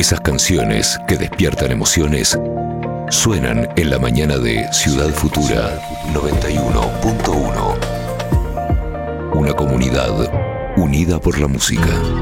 Esas canciones que despiertan emociones suenan en la mañana de Ciudad Futura 91.1. Una comunidad unida por la música.